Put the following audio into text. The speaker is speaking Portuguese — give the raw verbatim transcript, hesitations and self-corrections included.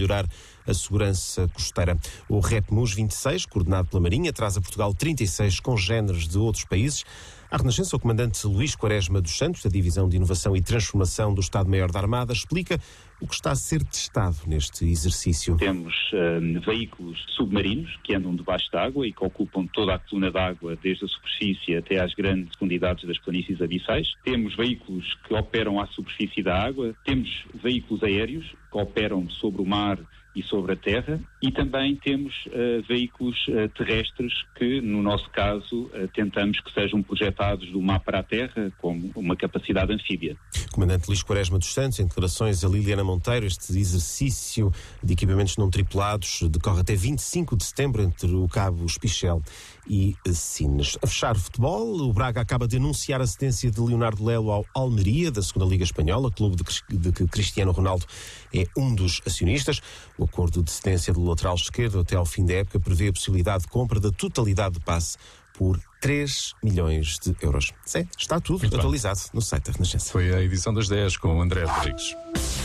melhorar a segurança costeira. O REPMUS vinte e seis, coordenado pela Marinha, traz a Portugal trinta e seis congéneres de outros países. À Renascença, o comandante Luís Quaresma dos Santos, da Divisão de Inovação e Transformação do Estado-Maior da Armada, explica o que está a ser testado neste exercício. Temos uh, veículos submarinos que andam debaixo d'água e que ocupam toda a coluna d'água, desde a superfície até às grandes profundidades das planícies abissais. Temos veículos que operam à superfície da água. Temos veículos aéreos que operam sobre o mar e sobre a terra, e também temos uh, veículos uh, terrestres que, no nosso caso, uh, tentamos que sejam projetados do mar para a terra com uma capacidade anfíbia. Comandante Luís Quaresma dos Santos, em declarações a Liliana Monteiro, este exercício de equipamentos não tripulados decorre até vinte e cinco de setembro entre o Cabo Espichel e Sines. A fechar o futebol, o Braga acaba de anunciar a cedência de Leonardo Lelo ao Almeria, da segunda Liga Espanhola, clube de, de que Cristiano Ronaldo é um dos acionistas. O acordo de cedência do lateral esquerdo até ao fim da época prevê a possibilidade de compra da totalidade do passe por três milhões de euros. Sim, está tudo Muito atualizado bem. No site da Renascença. Foi a edição das dez com o André Rodrigues.